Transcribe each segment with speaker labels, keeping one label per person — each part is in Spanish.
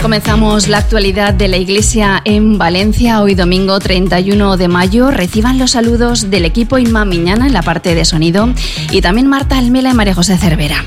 Speaker 1: Comenzamos la actualidad de la Iglesia en Valencia. Hoy domingo 31 de mayo reciban los saludos del equipo Inma Miñana en la parte de sonido y también Marta Almela y María José Cervera.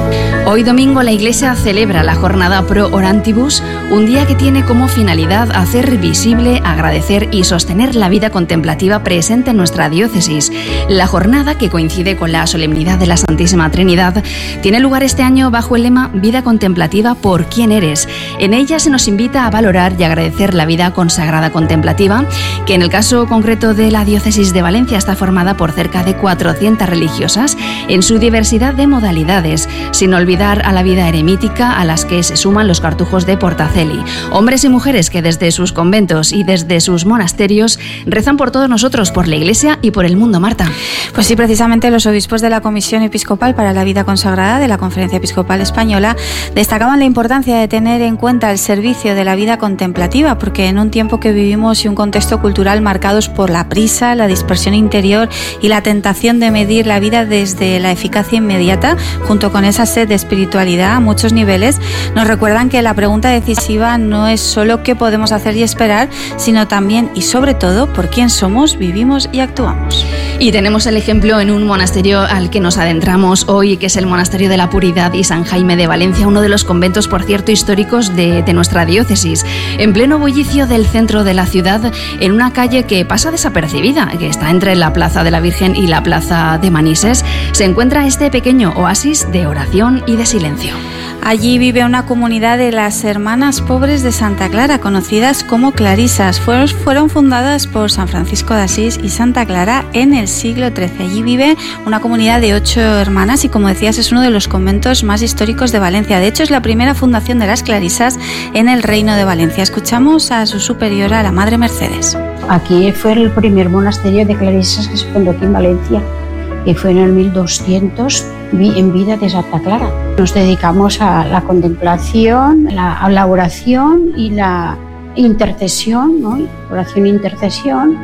Speaker 1: Hoy domingo la Iglesia celebra la jornada Pro Orantibus, un día que tiene como finalidad hacer visible, agradecer y sostener la vida contemplativa presente en nuestra diócesis. La jornada, que coincide con la solemnidad de la Santísima Trinidad, tiene lugar este año bajo el lema Vida contemplativa por quién eres. En ella se nos invita a valorar y agradecer la vida consagrada contemplativa, que en el caso concreto de la diócesis de Valencia está formada por cerca de 400 religiosas en su diversidad de modalidades, sin olvidar a la vida eremítica a las que se suman los cartujos de Portaceli, hombres y mujeres que desde sus conventos y desde sus monasterios rezan por todos nosotros, por la Iglesia y por el mundo. Marta.
Speaker 2: Pues sí, precisamente los obispos de la Comisión Episcopal para la Vida Consagrada de la Conferencia Episcopal Española destacaban la importancia de tener en cuenta el servicio de la vida contemplativa, porque en un tiempo que vivimos y un contexto cultural marcados por la prisa, la dispersión interior y la tentación de medir la vida desde la eficacia inmediata, junto con esa sed de espiritualidad a muchos niveles, nos recuerdan que la pregunta decisiva no es solo qué podemos hacer y esperar, sino también y sobre todo por quién somos, vivimos y actuamos.
Speaker 1: Y tenemos el ejemplo en un monasterio al que nos adentramos hoy, que es el Monasterio de la Puridad y San Jaime de Valencia, uno de los conventos, por cierto, históricos de nuestra diócesis. En pleno bullicio del centro de la ciudad, en una calle que pasa desapercibida, que está entre la Plaza de la Virgen y la Plaza de Manises, se encuentra este pequeño oasis de oración y de silencio.
Speaker 2: Allí vive una comunidad de las Hermanas Pobres de Santa Clara, conocidas como clarisas. Fueron fundadas por San Francisco de Asís y Santa Clara en el siglo XIII. Allí vive una comunidad de 8 hermanas y, como decías, es uno de los conventos más históricos de Valencia. De hecho, es la primera fundación de las clarisas en el Reino de Valencia. Escuchamos a su superiora, la Madre Mercedes.
Speaker 3: Aquí fue el primer monasterio de clarisas que se fundó aquí en Valencia, que fue en el 1200, en vida de Santa Clara. Nos dedicamos a la contemplación, a la oración y la intercesión, ¿no? Oración e intercesión,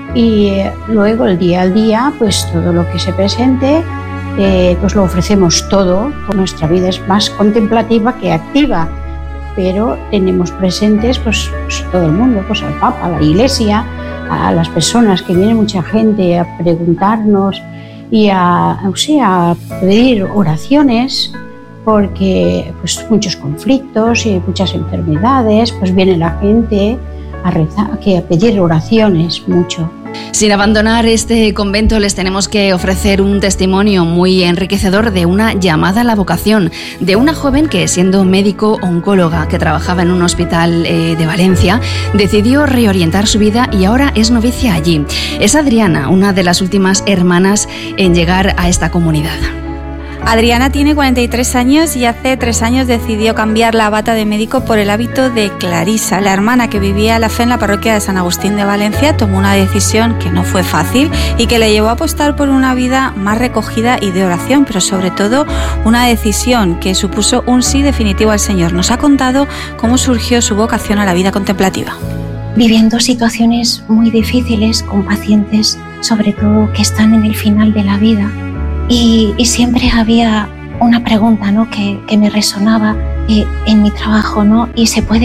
Speaker 3: y luego el día al día, pues todo lo que se presente, pues lo ofrecemos todo. Nuestra vida es más contemplativa que activa, pero tenemos presentes pues todo el mundo, pues al Papa, a la Iglesia, a las personas que viene mucha gente a preguntarnos y a pedir oraciones, porque pues muchos conflictos y muchas enfermedades, pues viene la gente a rezar, a pedir oraciones mucho.
Speaker 1: Sin abandonar este convento, les tenemos que ofrecer un testimonio muy enriquecedor de una llamada a la vocación, de una joven que, siendo médico oncóloga que trabajaba en un hospital de Valencia, decidió reorientar su vida y ahora es novicia allí. Es Adriana, una de las últimas hermanas en llegar a esta comunidad.
Speaker 2: Adriana tiene 43 años y hace 3 años decidió cambiar la bata de médico por el hábito de clarisa. La hermana, que vivía la fe en la parroquia de San Agustín de Valencia, tomó una decisión que no fue fácil y que le llevó a apostar por una vida más recogida y de oración, pero sobre todo una decisión que supuso un sí definitivo al Señor. Nos ha contado cómo surgió su vocación a la vida contemplativa.
Speaker 4: Viviendo situaciones muy difíciles con pacientes, sobre todo que están en el final de la vida. Y siempre había una pregunta, ¿no?, que me resonaba en mi trabajo, ¿no? ¿Y se puede